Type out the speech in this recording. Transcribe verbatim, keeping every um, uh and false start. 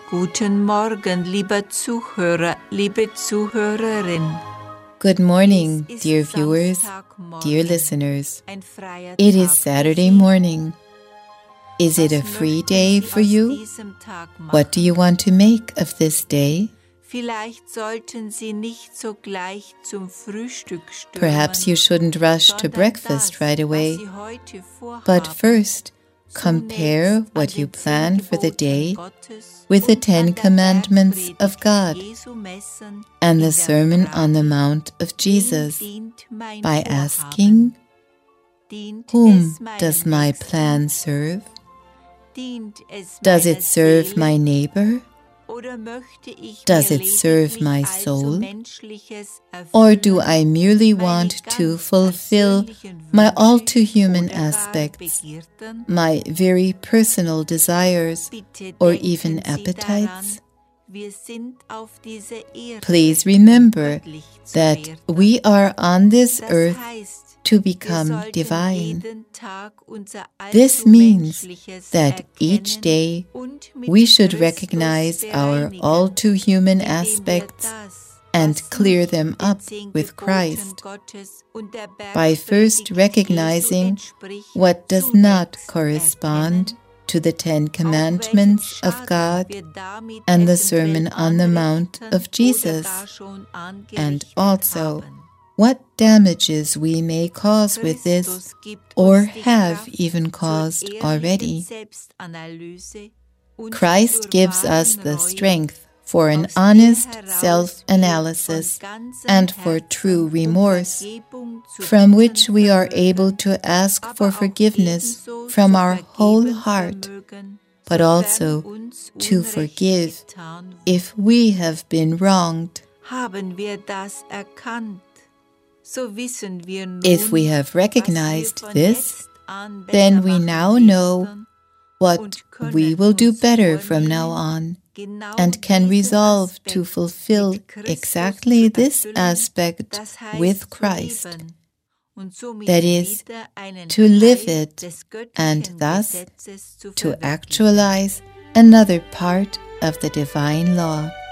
Guten Morgen, lieber Zuhörer, liebe Zuhörerin. Good morning, dear viewers, dear listeners. It is Saturday morning. Is it a free day for you? What do you want to make of this day? Perhaps you shouldn't rush to breakfast right away, but first compare what you plan for the day with the Ten Commandments of God and the Sermon on the Mount of Jesus by asking, whom does my plan serve? Does it serve my neighbor? Does it serve my soul? Or do I merely want to fulfill my all-too-human aspects, my very personal desires, or even appetites? Please remember that we are on this earth to become divine. This means that each day we should recognize our all-too-human aspects and clear them up with Christ by first recognizing what does not correspond to the Ten Commandments of God and the Sermon on the Mount of Jesus, and also what damages we may cause with this, or have even caused already. Christ gives us the strength for an honest self-analysis and for true remorse, from which we are able to ask for forgiveness from our whole heart, but also to forgive if we have been wronged. If we have recognized this, then we now know what we will do better from now on, and can resolve to fulfill exactly this aspect with Christ. That is, to live it, and thus to actualize another part of the divine law.